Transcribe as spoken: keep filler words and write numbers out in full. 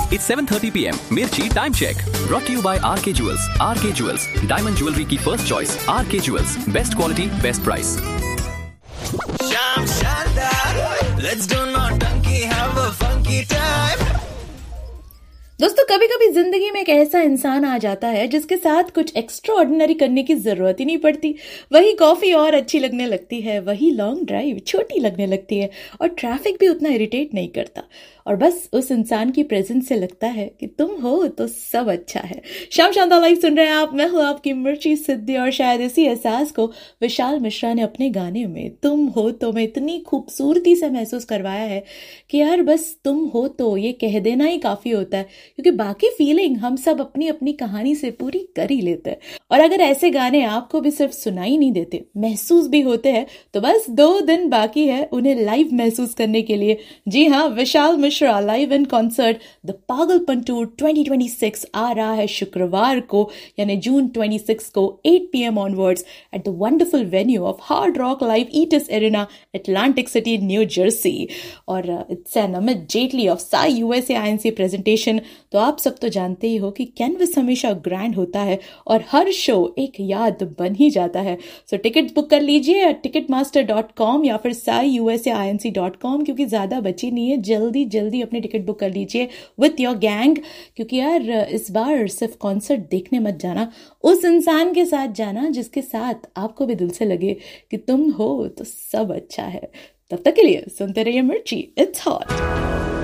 It's seven thirty p m. Mirchi Time Check. Brought to you by R K Jewels. R K Jewels. Diamond Jewelry की first choice. R K Jewels. Best quality, best price. Sham Shandar, let's do naughty, have a funky time. दोस्तों, कभी कभी जिंदगी में एक ऐसा इंसान आ जाता है जिसके साथ कुछ एक्स्ट्रा ऑर्डिनरी करने की जरूरत ही नहीं पड़ती। वही कॉफी और अच्छी लगने लगती है, वही लॉन्ग ड्राइव छोटी लगने लगती है और ट्रैफिक भी उतना इरिटेट नहीं करता। और बस उस इंसान की प्रेजेंस से लगता है कि तुम हो तो सब अच्छा है। शाम शानदार लाइव सुन रहे हैं आप, मैं हूं आपकी मिर्ची सिद्धि और शायद इसी एहसास को विशाल मिश्रा ने अपने गाने में तुम हो तो में इतनी खूबसूरती से महसूस करवाया है कि यार बस तुम हो तो ये कह देना ही काफी होता है, क्योंकि बाकी फीलिंग हम सब अपनी अपनी कहानी से पूरी कर ही लेते हैं। और अगर ऐसे गाने आपको भी सिर्फ सुनाई नहीं देते, महसूस भी होते हैं, तो बस दो दिन बाकी है उन्हें लाइव महसूस करने के लिए। जी हाँ, Vishal Mishra live in concert the पागलपन टूर ट्वेंटी ट्वेंटी सिक्स आ रहा है शुक्रवार को, यानी जून छब्बीस को eight P M onwards at the wonderful venue of hard rock live ईटिस arena, Atlantic city, new Jersey. और it's an Amit Jaitley of Sai USA INC presentation. तो आप सब तो जानते ही हो कि कैनवस हमेशा ग्रैंड होता है और हर शो एक याद बन ही जाता है। सो टिकट बुक कर लीजिए टिकट मास्टर डॉट कॉम या फिर Sai USA I N C dot com, क्योंकि ज्यादा बची नहीं है। जल्दी जल्दी अपनी टिकट बुक कर लीजिए विथ योर गैंग, क्योंकि यार इस बार सिर्फ कॉन्सर्ट देखने मत जाना, उस इंसान के साथ जाना जिसके साथ आपको भी दिल से लगे कि तुम हो तो सब अच्छा है। तब तक के लिए सुनते रहिए मिर्ची, इट्स हॉट।